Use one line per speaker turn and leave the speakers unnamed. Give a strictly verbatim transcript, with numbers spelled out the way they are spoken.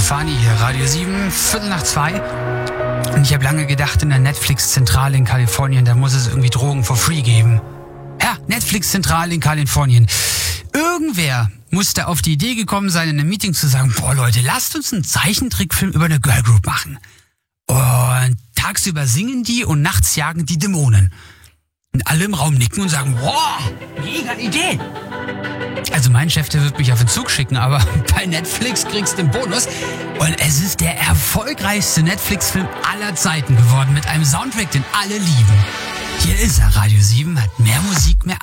Stefani hier, Radio sieben, Viertel nach zwei. Und ich habe lange gedacht, in der Netflix-Zentrale in Kalifornien, da muss es irgendwie Drogen for free geben. Ja, Netflix-Zentrale in Kalifornien. Irgendwer musste auf die Idee gekommen sein, in einem Meeting zu sagen, boah Leute, lasst uns einen Zeichentrickfilm über eine Girlgroup machen. Und tagsüber singen die und nachts jagen die Dämonen. Und alle im Raum nicken und sagen, wow, mega Idee. Also mein Chef, der wird mich auf den Zug schicken, aber bei Netflix kriegst du den Bonus. Und es ist der erfolgreichste Netflix-Film aller Zeiten geworden, mit einem Soundtrack, den alle lieben. Hier ist er, Radio sieben, hat mehr Musik, mehr